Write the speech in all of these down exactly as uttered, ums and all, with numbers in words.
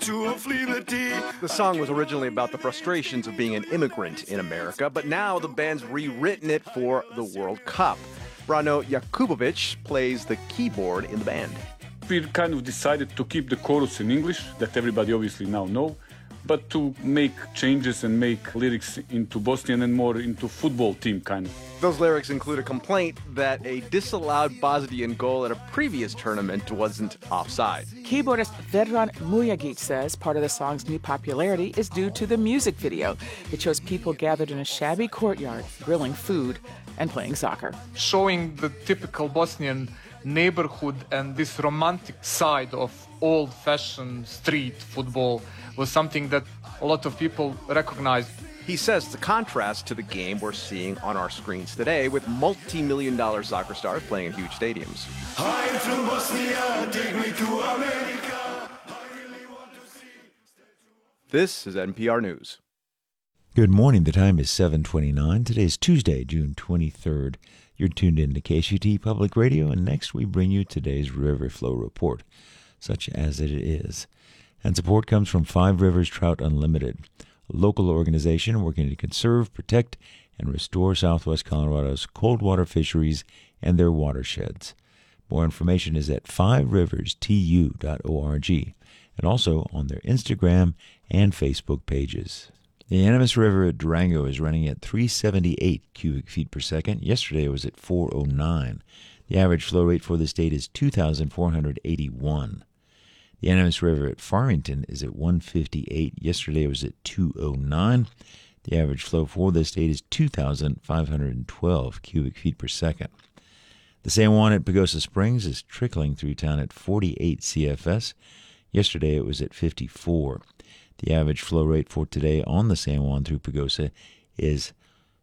The song was originally about the frustrations of being an immigrant in America, but now the band's rewritten it for the World Cup. Brano Jakubovic plays the keyboard in the band. We kind of decided to keep the chorus in English, that everybody obviously now know, but to make changes and make lyrics into Bosnian and more into football team kind of. Those lyrics include a complaint that a disallowed Bosnian goal at a previous tournament wasn't offside. Keyboardist Vedran Mujagic says part of the song's new popularity is due to the music video. It shows people gathered in a shabby courtyard, grilling food and playing soccer. Showing the typical Bosnian neighborhood and this romantic side of old-fashioned street football was something that a lot of people recognized. He says the contrast to the game we're seeing on our screens today with multi-million dollar soccer stars playing in huge stadiums. I'm from Bosnia, take me to America. I really want to see. This is N P R News. Good morning. The time is seven twenty-nine. Today is Tuesday, June twenty-third. You're tuned in to K S U T Public Radio, and next we bring you today's River Flow Report, such as it is. And support comes from Five Rivers Trout Unlimited, a local organization working to conserve, protect, and restore Southwest Colorado's cold water fisheries and their watersheds. More information is at five rivers t u dot org and also on their Instagram and Facebook pages. The Animas River at Durango is running at three seventy-eight cubic feet per second. Yesterday it was at four oh nine. The average flow rate for the state is two thousand four hundred eighty-one. The Animas River at Farmington is at one fifty-eight. Yesterday it was at two oh nine. The average flow for the state is two thousand five hundred twelve cubic feet per second. The San Juan at Pagosa Springs is trickling through town at forty-eight C F S. Yesterday it was at fifty-four. The average flow rate for today on the San Juan through Pagosa is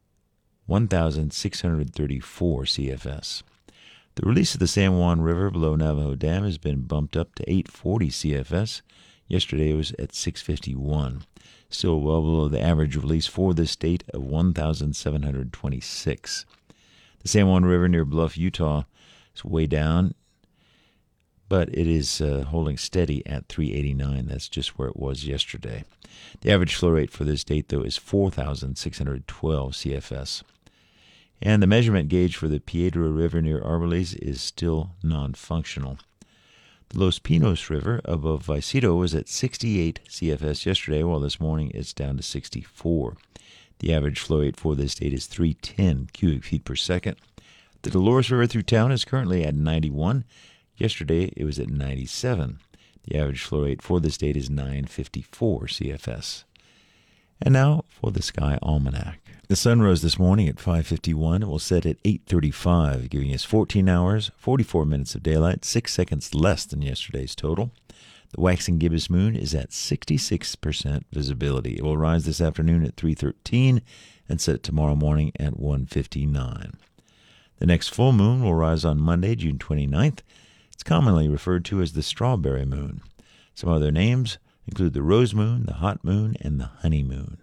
one thousand six hundred thirty-four C F S. The release of the San Juan River below Navajo Dam has been bumped up to eight forty C F S. Yesterday it was at six fifty-one. Still well below the average release for this state of one thousand seven hundred twenty-six. The San Juan River near Bluff, Utah is way down, but it is uh, holding steady at three eighty-nine. That's just where it was yesterday. The average flow rate for this date, though, is four thousand six hundred twelve C F S. And the measurement gauge for the Piedra River near Arbolés is still non-functional. The Los Pinos River above Vicito was at sixty-eight C F S yesterday, while this morning it's down to sixty-four. The average flow rate for this date is three ten cubic feet per second. The Dolores River through town is currently at ninety-one. Yesterday, it was at ninety-seven. The average flow rate for this date is nine fifty-four C F S. And now for the Sky Almanac. The sun rose this morning at five fifty-one. It will set at eight thirty-five, giving us fourteen hours, forty-four minutes of daylight, six seconds less than yesterday's total. The waxing gibbous moon is at sixty-six percent visibility. It will rise this afternoon at three thirteen and set tomorrow morning at one fifty-nine. The next full moon will rise on Monday, June twenty-ninth. It's commonly referred to as the strawberry moon. Some other names include the rose moon, the hot moon, and the honey moon.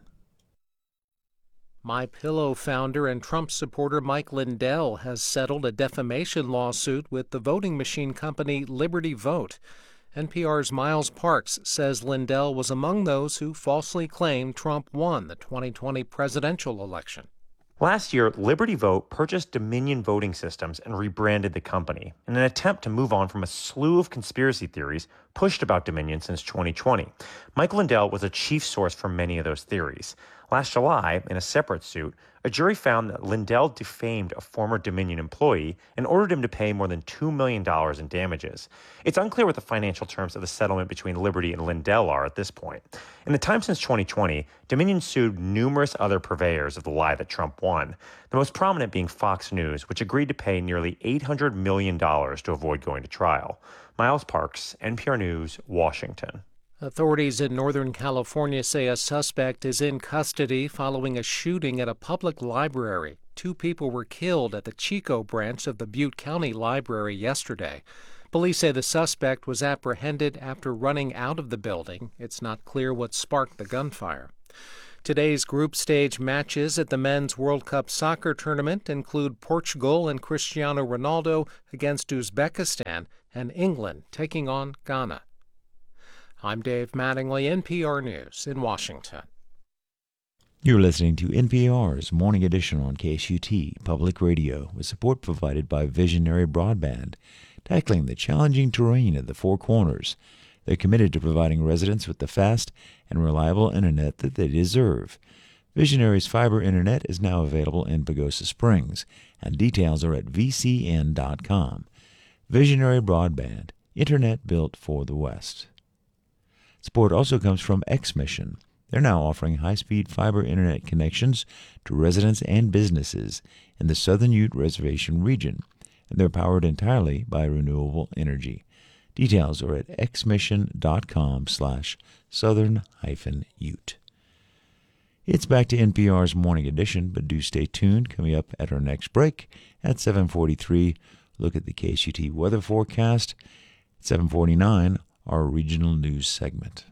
MyPillow founder and Trump supporter Mike Lindell has settled a defamation lawsuit with the voting machine company Liberty Vote. N P R's Miles Parks says Lindell was among those who falsely claimed Trump won the twenty twenty presidential election. Last year, Liberty Vote purchased Dominion Voting Systems and rebranded the company in an attempt to move on from a slew of conspiracy theories pushed about Dominion since twenty twenty. Mike Lindell was a chief source for many of those theories. Last July, in a separate suit, a jury found that Lindell defamed a former Dominion employee and ordered him to pay more than two million dollars in damages. It's unclear what the financial terms of the settlement between Liberty and Lindell are at this point. In the time since twenty twenty, Dominion sued numerous other purveyors of the lie that Trump won, the most prominent being Fox News, which agreed to pay nearly eight hundred million dollars to avoid going to trial. Miles Parks, N P R News, Washington. Authorities in Northern California say a suspect is in custody following a shooting at a public library. Two people were killed at the Chico branch of the Butte County Library yesterday. Police say the suspect was apprehended after running out of the building. It's not clear what sparked the gunfire. Today's group stage matches at the Men's World Cup soccer tournament include Portugal and Cristiano Ronaldo against Uzbekistan and England taking on Ghana. I'm Dave Mattingly, N P R News in Washington. You're listening to N P R's Morning Edition on K S U T Public Radio, with support provided by Visionary Broadband, tackling the challenging terrain of the Four Corners. They're committed to providing residents with the fast and reliable internet that they deserve. Visionary's fiber internet is now available in Pagosa Springs, and details are at v c n dot com. Visionary Broadband, internet built for the West. Support also comes from X-Mission. They're now offering high-speed fiber internet connections to residents and businesses in the Southern Ute Reservation region, and they're powered entirely by renewable energy. Details are at xmission.com slash southern hyphen ute. It's back to N P R's Morning Edition, but do stay tuned. Coming up at our next break at seven forty-three, look at the K S U T weather forecast. At seven forty-nine, our regional news segment.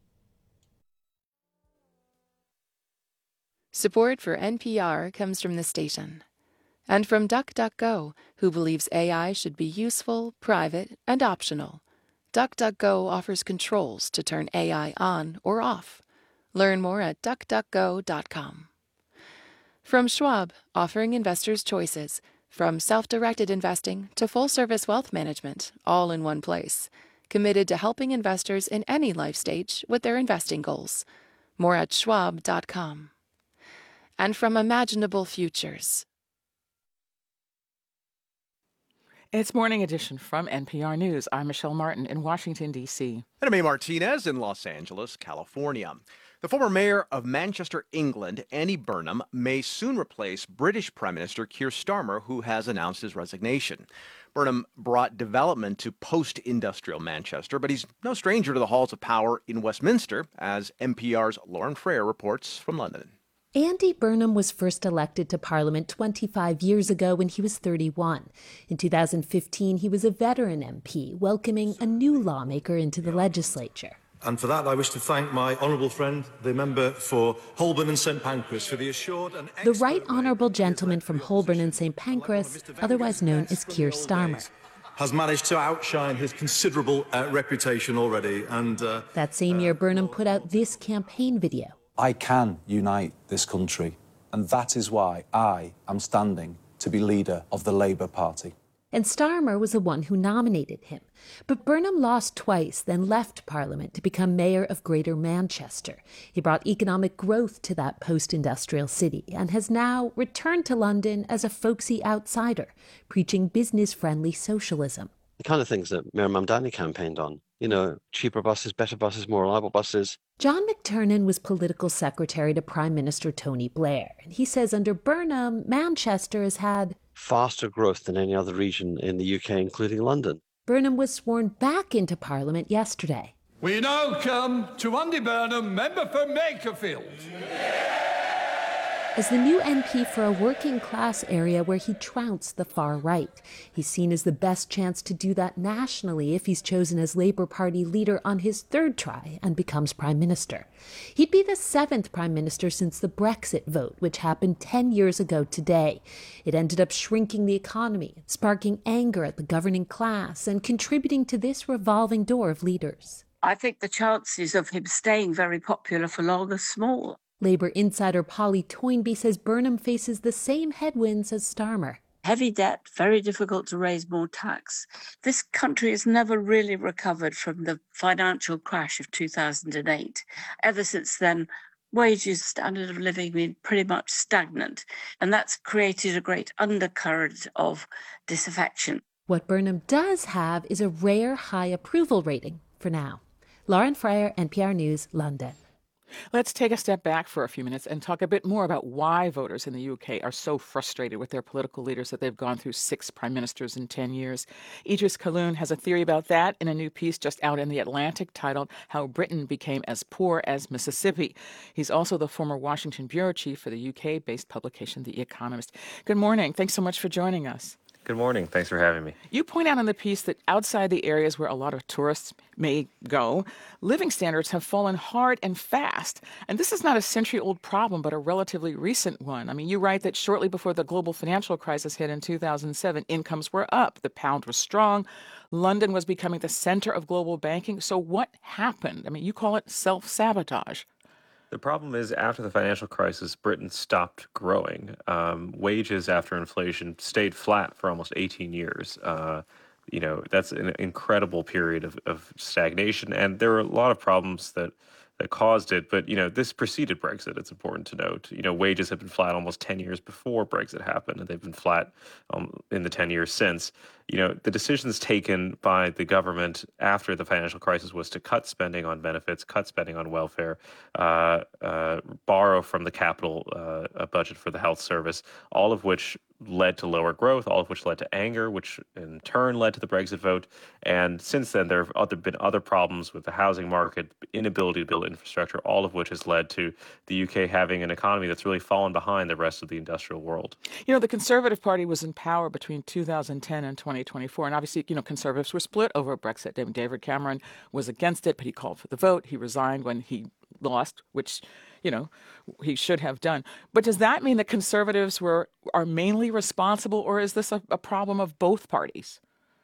Support for N P R comes from the station and from DuckDuckGo, who believes A I should be useful, private, and optional. DuckDuckGo offers controls to turn A I on or off. Learn more at duck duck go dot com. From Schwab, offering investors choices, from self-directed investing to full-service wealth management, all in one place. Committed to helping investors in any life stage with their investing goals. More at schwab dot com. And from Imaginable Futures. It's Morning Edition from N P R News. I'm Michelle Martin in Washington, D C. And I'm A. Martinez in Los Angeles, California. The former mayor of Manchester, England, Andy Burnham, may soon replace British Prime Minister Keir Starmer, who has announced his resignation. Burnham brought development to post-industrial Manchester, but he's no stranger to the halls of power in Westminster, as N P R's Lauren Frayer reports from London. Andy Burnham was first elected to Parliament twenty-five years ago when he was thirty-one. In two thousand fifteen, he was a veteran M P, welcoming a new lawmaker into the legislature. And for that, I wish to thank my honourable friend, the member for Holborn and St Pancras, for the assured and The right honourable gentleman from Holborn and St Pancras, otherwise known as Keir Starmer, has managed to outshine his considerable uh, reputation already. And uh, that same year, Burnham put out this campaign video. I can unite this country, and that is why I am standing to be leader of the Labour Party. And Starmer was the one who nominated him. But Burnham lost twice, then left Parliament to become mayor of Greater Manchester. He brought economic growth to that post-industrial city and has now returned to London as a folksy outsider, preaching business-friendly socialism. The kind of things that Mayor Mamdani campaigned on. You know, cheaper buses, better buses, more reliable buses. John McTernan was political secretary to Prime Minister Tony Blair. And he says under Burnham, Manchester has had faster growth than any other region in the U K, including London. Burnham was sworn back into Parliament yesterday. We now come to Andy Burnham, member for Makerfield. As the new M P for a working-class area where he trounced the far right. He's seen as the best chance to do that nationally if he's chosen as Labour Party leader on his third try and becomes Prime Minister. He'd be the seventh Prime Minister since the Brexit vote, which happened ten years ago today. It ended up shrinking the economy, sparking anger at the governing class, and contributing to this revolving door of leaders. I think the chances of him staying very popular for long are small. Labour insider Polly Toynbee says Burnham faces the same headwinds as Starmer. Heavy debt, very difficult to raise more tax. This country has never really recovered from the financial crash of two thousand eight. Ever since then, wages, standard of living have been pretty much stagnant, and that's created a great undercurrent of disaffection. What Burnham does have is a rare high approval rating for now. Lauren Frayer, N P R News, London. Let's take a step back for a few minutes and talk a bit more about why voters in the U K are so frustrated with their political leaders that they've gone through six prime ministers in ten years. Idris Kaloun has a theory about that in a new piece just out in The Atlantic titled How Britain Became as Poor as Mississippi. He's also the former Washington bureau chief for the U K-based publication The Economist. Good morning. Thanks so much for joining us. Good morning. Thanks for having me. You point out in the piece that outside the areas where a lot of tourists may go, living standards have fallen hard and fast. And this is not a century-old problem, but a relatively recent one. I mean, you write that shortly before the global financial crisis hit in two thousand seven, incomes were up, the pound was strong, London was becoming the center of global banking. So what happened? I mean, you call it self-sabotage. The problem is, after the financial crisis, Britain stopped growing. Um, wages after inflation stayed flat for almost eighteen years. Uh, you know, that's an incredible period of, of stagnation. And there were a lot of problems that, that caused it. But, you know, this preceded Brexit, it's important to note. You know, wages have been flat almost ten years before Brexit happened, and they've been flat um, in the ten years since. You know, the decisions taken by the government after the financial crisis was to cut spending on benefits, cut spending on welfare, uh, uh, borrow from the capital uh, budget for the health service, all of which led to lower growth, all of which led to anger, which in turn led to the Brexit vote. And since then, there have other, been other problems with the housing market, inability to build infrastructure, all of which has led to the U K having an economy that's really fallen behind the rest of the industrial world. You know, the Conservative Party was in power between two thousand ten and twenty twenty-four. And obviously, you know, Conservatives were split over Brexit. David Cameron was against it, but he called for the vote. He resigned when he lost, which, you know, he should have done. But does that mean that Conservatives were are mainly responsible, or is this a, a problem of both parties?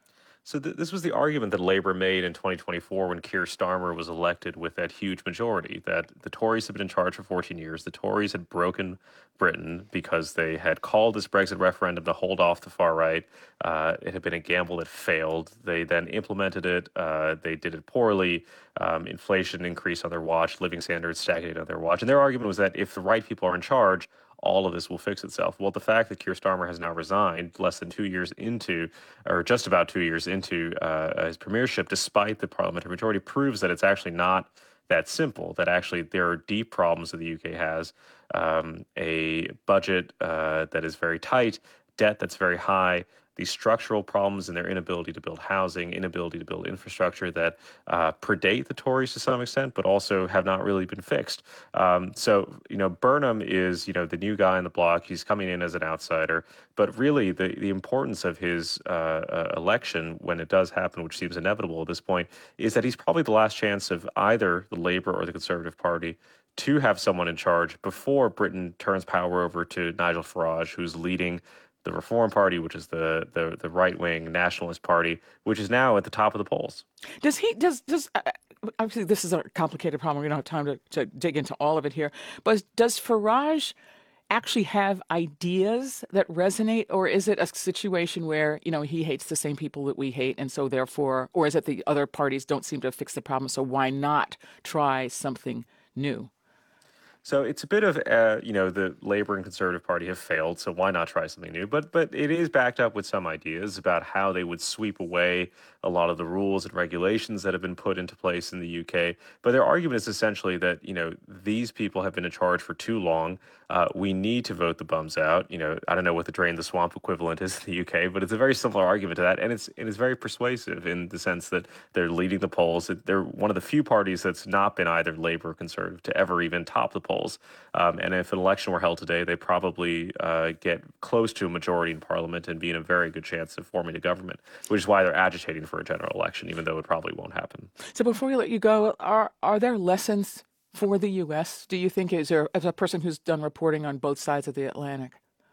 So th- this was the argument that Labour made in twenty twenty-four when Keir Starmer was elected with that huge majority, that the Tories had been in charge for fourteen years. The Tories had broken Britain because they had called this Brexit referendum to hold off the far right. Uh, it had been a gamble that failed. They then implemented it. Uh, they did it poorly. Um, inflation increased on their watch. Living standards stagnated on their watch. And their argument was that if the right people are in charge, all of this will fix itself. Well, the fact that Keir Starmer has now resigned less than two years into, or just about two years into uh, his premiership, despite the parliamentary majority, proves that it's actually not that simple, that actually there are deep problems that the U K has, um, a budget uh, that is very tight, debt that's very high, these structural problems in their inability to build housing, inability to build infrastructure that uh, predate the Tories to some extent, but also have not really been fixed. Um, so, you know, Burnham is, you know, the new guy on the block. He's coming in as an outsider. But really, the, the importance of his uh, uh, election, when it does happen, which seems inevitable at this point, is that he's probably the last chance of either the Labour or the Conservative Party to have someone in charge before Britain turns power over to Nigel Farage, who's leading the Reform Party, which is the, the, the right-wing nationalist party, which is now at the top of the polls. Does he, does, does, uh, obviously this is a complicated problem. We don't have time to, to dig into all of it here, but does Farage actually have ideas that resonate, or is it a situation where, you know, he hates the same people that we hate, and so therefore, or is it the other parties don't seem to fix the problem, so why not try something new? So it's a bit of, uh, you know, the Labour and Conservative Party have failed, so why not try something new? But but it is backed up with some ideas about how they would sweep away a lot of the rules and regulations that have been put into place in the U K. But their argument is essentially that, you know, these people have been in charge for too long. Uh, we need to vote the bums out. You know, I don't know what the drain the swamp equivalent is in the U K, but it's a very similar argument to that. And it's, and it's very persuasive in the sense that they're leading the polls. They're one of the few parties that's not been either Labour or Conservative to ever even top the polls. Um, and if an election were held today, they probably uh, get close to a majority in Parliament and be in a very good chance of forming a government, which is why they're agitating for a general election, even though it probably won't happen. So before we let you go, are are there lessons for the U S? Do you think, is there, as a person who's done reporting on both sides of the Atlantic?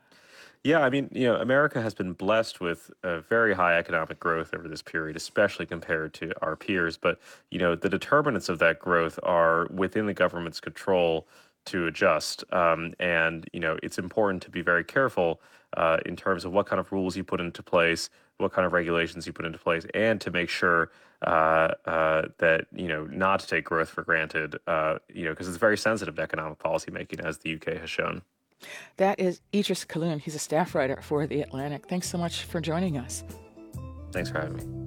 Yeah, I mean, you know, America has been blessed with a very high economic growth over this period, especially compared to our peers. But, you know, the determinants of that growth are within the government's control to adjust. Um, and, you know, it's important to be very careful uh, in terms of what kind of rules you put into place, what kind of regulations you put into place, and to make sure uh, uh, that, you know, not to take growth for granted, uh, you know, because it's very sensitive to economic policymaking, as the U K has shown. That is Idris Kaloun. He's a staff writer for The Atlantic. Thanks so much for joining us. Thanks for having me.